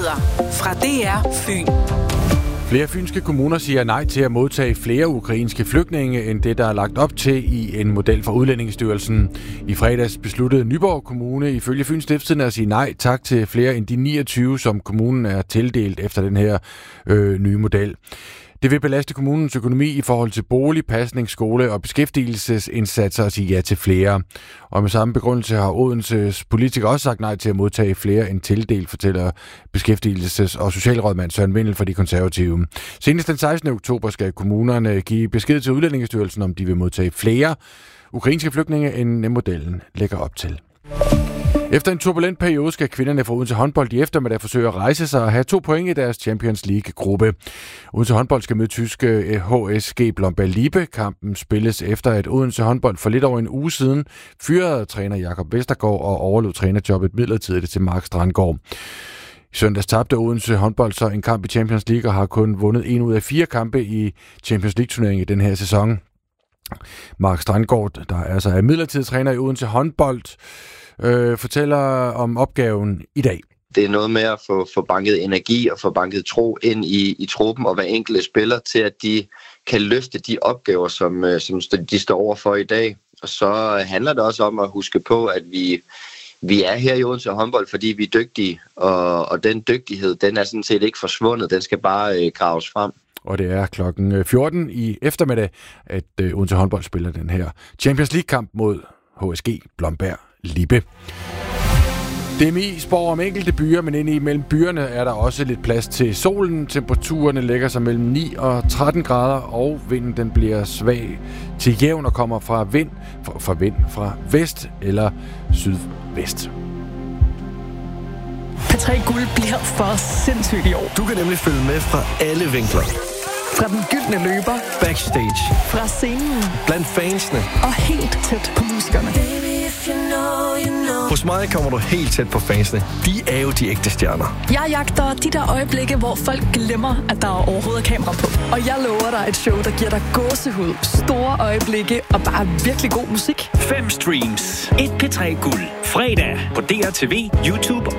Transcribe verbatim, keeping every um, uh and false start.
Nyheder fra D R Fyn. Flere fynske kommuner siger nej til at modtage flere ukrainske flygtninge, end det, der er lagt op til i en model fra Udlændingsstyrelsen. I fredags besluttede Nyborg Kommune ifølge Fyns Stiftstidende at sige nej tak til flere end de niogtyve, som kommunen er tildelt efter den her øh, nye model. Det vil belaste kommunens økonomi i forhold til bolig, pasning, skole og beskæftigelsesindsatser og sige ja til flere. Og med samme begrundelse har Odenses politikere også sagt nej til at modtage flere end tildelt, fortæller beskæftigelses- og socialrådmand Søren Vindel for de konservative. Senest den sekstende oktober skal kommunerne give besked til Udlændingsstyrelsen, om de vil modtage flere ukrainske flygtninge, end modellen lægger op til. Efter en turbulent periode skal kvinderne fra Odense håndbold i eftermiddag forsøge at rejse sig og have to point i deres Champions League-gruppe. Odense håndbold skal møde tyske H S G Blomberg-Lippe. Kampen spilles efter, at Odense håndbold for lidt over en uge siden fyrede træner Jakob Vestergaard og overlod trænerjobbet midlertidigt til Mark Strandgaard. I søndags tabte Odense håndbold så en kamp i Champions League og har kun vundet en ud af fire kampe i Champions League-turneringen i den her sæson. Mark Strandgaard, der altså er midlertidig træner i Odense håndbold, Øh, fortæller om opgaven i dag. Det er noget med at få, få banket energi og få banket tro ind i, i truppen og hver enkelte spiller til, at de kan løfte de opgaver, som, som de står overfor i dag. Og så handler det også om at huske på, at vi, vi er her i Odense håndbold, fordi vi er dygtige. Og, og den dygtighed, den er sådan set ikke forsvundet. Den skal bare øh, graves frem. Og det er klokken fjorten i eftermiddag, at øh, Odense håndbold spiller den her Champions League-kamp mod H S G Blomberg Lippe. D M I spår om enkelte byer, men inde imellem byerne er der også lidt plads til solen. Temperaturerne lægger sig mellem ni og tretten grader, og vinden den bliver svag til jævn og kommer fra vind fra, fra vind fra vest eller sydvest. P tre Guld bliver for sindssygt i år. Du kan nemlig følge med fra alle vinkler. Fra den gyldne løber, backstage, fra scenen, blandt fansene og helt tæt på musikerne. Hos mig kommer du helt tæt på fansene. De er jo de ægte stjerner. Jeg jagter de der øjeblikke, hvor folk glemmer, at der overhovedet er kamera på. Og jeg lover dig et show, der giver dig gåsehud, store øjeblikke og bare virkelig god musik. Fem streams. Et P tre Guld. Fredag på D R T V, YouTube